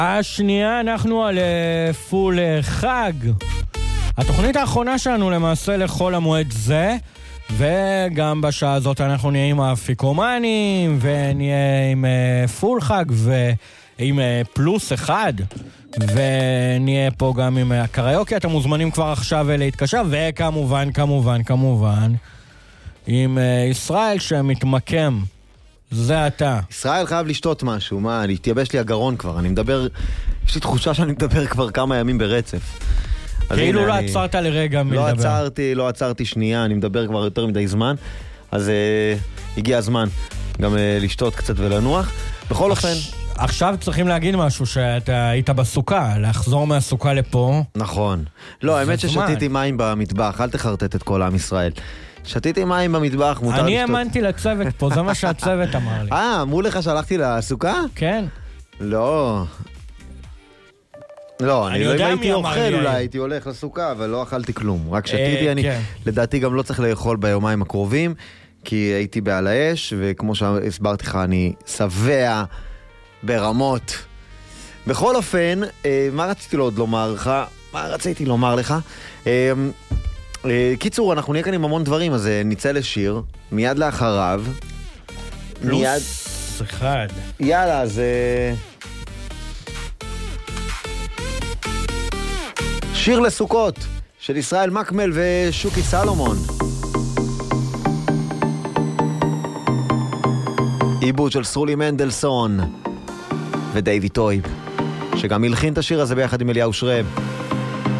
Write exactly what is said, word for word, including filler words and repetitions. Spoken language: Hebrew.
השנייה אנחנו על פול חג. התוכנית האחרונה שלנו למעשה לכל המועד זה, וגם בשעה הזאת אנחנו נהיה עם האפיקומנים, ונהיה עם פול חג ועם פלוס אחד, ונהיה פה גם עם הקריוקי. אתם מוזמנים כבר עכשיו להתקשר, וכמובן, כמובן, כמובן, עם ישראל שמתמקם. זה אתה. ישראל חייב לשתות משהו, מה, אני התייבש לי הגרון כבר, אני מדבר, יש לי תחושה שאני מדבר כבר כמה ימים ברצף. כאילו לא עצרת לרגע מלדבר. לא עצרתי, לא עצרתי שנייה, אני מדבר כבר יותר מדי זמן, אז uh, הגיע הזמן גם uh, לשתות קצת ולנוח. בכל אופן... עכשיו צריכים להגיד משהו שאתה היית בסוכה, לחזור מהסוכה לפה. נכון. לא, האמת ששתיתי מים במטבח, אל תחרטט את כל עם ישראל. שתיתי מים במטבח, מותר לשתות. אני האמנתי לצוות פה, זה מה שהצוות אמר לי. אה, אמרו לך שהלכתי לסוכה? כן. לא... לא, אני לא אם הייתי אוכל, אולי הייתי הולך לסוכה, אבל לא אכלתי כלום. רק שתיתי, אני לדעתי גם לא צריך לאכול ביומיים הקרובים, כי הייתי בעל האש, וכמו שהסברתי לך, אני שבע ברמות. בכל אופן, מה רציתי לו עוד לומר לך? מה רציתי לומר לך? קיצור, אנחנו נהיה כאן עם המון דברים, אז נצא לשיר, מיד לאחריו. פלוס אחד. יאללה, אז... שיר לסוכות של ישראל מקמל ושוקי סלומון. עיבוד של סרולי מנדלסון ודייבי טויב, שגם הלחין את השיר הזה ביחד עם אליהו שרב.